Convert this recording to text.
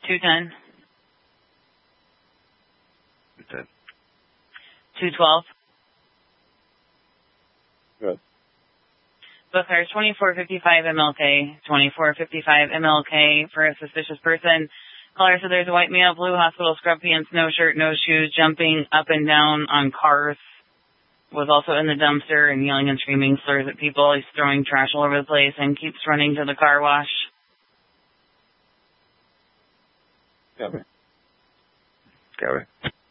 210. 210. 212. Good. Booker, 2455 MLK. 2455 MLK for a suspicious person. Caller said there's a white male, blue hospital scrub pants, no shirt, no shoes, jumping up and down on cars. Was also in the dumpster and yelling and screaming slurs at people. He's throwing trash all over the place and keeps running to the car wash. Copy. Copy.